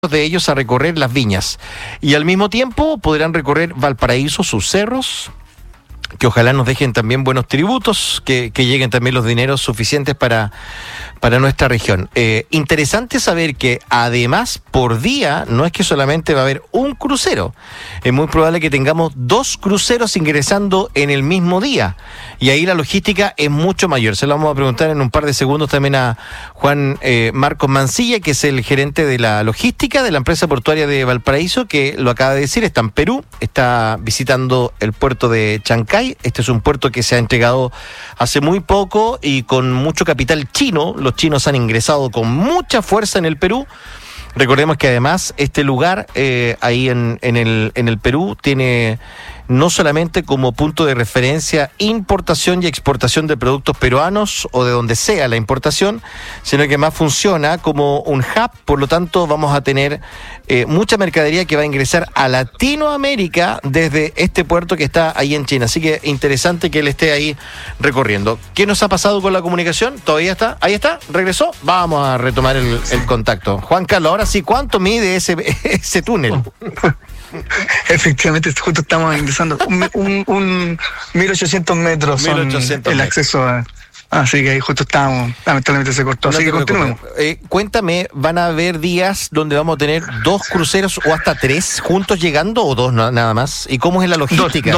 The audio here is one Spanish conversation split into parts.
de ellos a recorrer las viñas y al mismo tiempo podrán recorrer Valparaíso, sus cerros, que ojalá nos dejen también buenos tributos, que lleguen también los dineros suficientes para nuestra región. Interesante saber que además por día no es que solamente va a haber un crucero, es muy probable que tengamos 2 cruceros ingresando en el mismo día y ahí la logística es mucho mayor. Se lo vamos a preguntar en un par de segundos también a Juan Marcos Mancilla, que es el gerente de la logística de la empresa portuaria de Valparaíso, que lo acaba de decir, está en Perú, está visitando el puerto de Chancay. Este es un puerto que se ha entregado hace muy poco y con mucho capital chino. Los chinos han ingresado con mucha fuerza en el Perú. Recordemos que además este lugar ahí en el Perú tiene no solamente como punto de referencia importación y exportación de productos peruanos o de donde sea la importación, sino que más funciona como un hub. Por lo tanto vamos a tener mucha mercadería que va a ingresar a Latinoamérica desde este puerto que está ahí en China. Así que interesante que él esté ahí recorriendo. ¿Qué nos ha pasado con la comunicación? ¿Todavía está? ¿Ahí está? ¿Regresó? Vamos a retomar el contacto. Juan Carlos, ahora sí, ¿cuánto mide ese túnel? Efectivamente, justo estamos ingresando un 1800 metros son 1800 el acceso a... Así que ahí justo estábamos, lamentablemente se cortó, así que continuemos. Cuéntame, ¿van a haber días donde vamos a tener 2 cruceros o hasta 3 juntos llegando o 2 nada más? ¿Y cómo es la logística?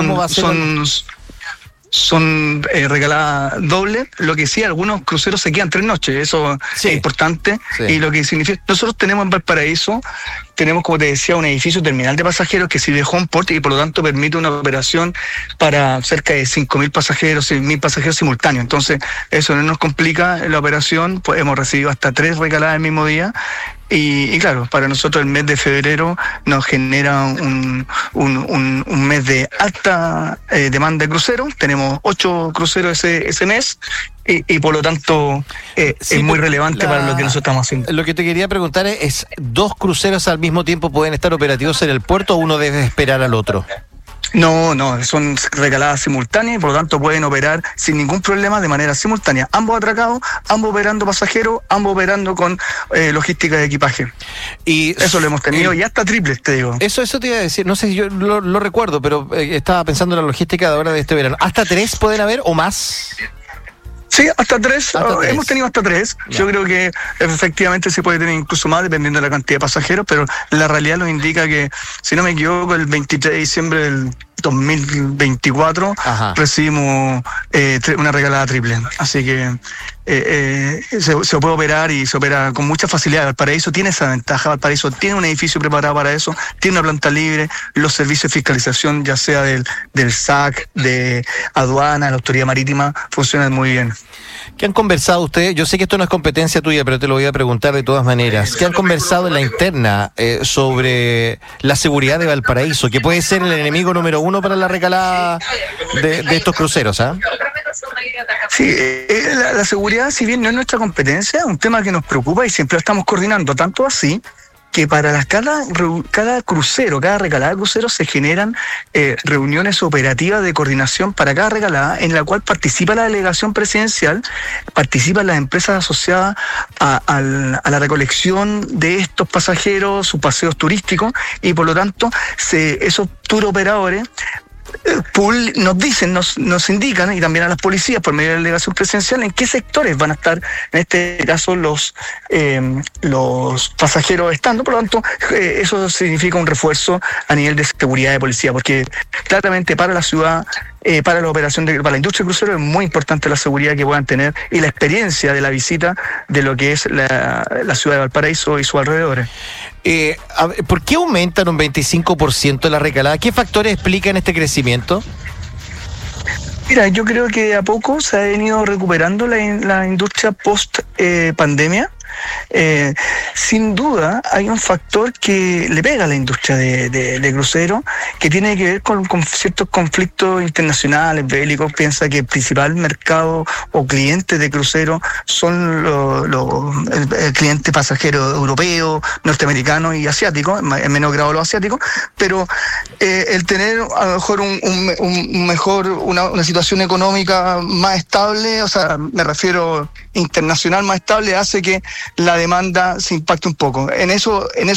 Son regaladas doble. Lo que sí, algunos cruceros se quedan 3 noches, eso es importante. Sí. Y lo que significa, nosotros tenemos en Valparaíso, tenemos, como te decía, un edificio terminal de pasajeros que sirve de home port y por lo tanto permite una operación para cerca de 5.000 pasajeros, 6.000 pasajeros simultáneos. Entonces eso no nos complica la operación, pues hemos recibido hasta 3 regaladas el mismo día. Y claro, para nosotros el mes de febrero nos genera un mes de alta demanda de cruceros. Tenemos 8 cruceros ese mes y por lo tanto es muy relevante para lo que nosotros estamos haciendo. Lo que te quería preguntar es, ¿2 cruceros al mismo tiempo pueden estar operativos en el puerto o uno debe esperar al otro? No, son regaladas simultáneas y por lo tanto pueden operar sin ningún problema de manera simultánea. Ambos atracados, ambos operando pasajeros, ambos operando con logística de equipaje. Y eso lo hemos tenido y hasta triples, te digo. Eso te iba a decir, no sé si yo lo recuerdo, pero estaba pensando en la logística de ahora de este verano. ¿Hasta 3 pueden haber o más? Sí, hasta 3. Hemos tenido hasta 3. Ya. Yo creo que efectivamente se puede tener incluso más dependiendo de la cantidad de pasajeros, pero la realidad nos indica que, si no me equivoco, el 23 de diciembre del 2024 recibimos una regalada triple. Así que se puede operar y se opera con mucha facilidad. Valparaíso tiene esa ventaja. Valparaíso tiene un edificio preparado para eso, tiene una planta libre, los servicios de fiscalización, ya sea del SAC, de aduana, la autoridad marítima, funcionan muy bien. ¿Qué han conversado ustedes? Yo sé que esto no es competencia tuya, pero te lo voy a preguntar de todas maneras. ¿Qué han conversado en la interna sobre la seguridad de Valparaíso, que puede ser el enemigo número 1 para la recalada de estos cruceros? Sí, la seguridad, si bien no es nuestra competencia, es un tema que nos preocupa y siempre lo estamos coordinando, tanto así que para cada crucero, cada recalada de crucero se generan reuniones operativas de coordinación para cada recalada, en la cual participa la delegación presidencial, participan las empresas asociadas a la recolección de estos pasajeros, sus paseos turísticos, y por lo tanto esos tour operadores pool nos dicen, nos indican, y también a las policías por medio de la delegación presidencial, en qué sectores van a estar, en este caso, los pasajeros estando. Por lo tanto, eso significa un refuerzo a nivel de seguridad de policía, porque claramente para la ciudad, para la operación para la industria de crucero es muy importante la seguridad que puedan tener y la experiencia de la visita de lo que es la ciudad de Valparaíso y sus alrededores. ¿Por qué aumentan un 25% la recalada? ¿Qué factores explican este crecimiento? Mira, yo creo que a poco se ha venido recuperando la industria post pandemia. Sin duda hay un factor que le pega a la industria de crucero, que tiene que ver con ciertos conflictos internacionales, bélicos. Piensa que el principal mercado o cliente de crucero son el cliente pasajero europeo, norteamericano y asiático, en menor grado los asiáticos, pero el tener a lo mejor una situación económica más estable, o sea, me refiero internacional más estable, hace que la demanda se impacte un poco. En eso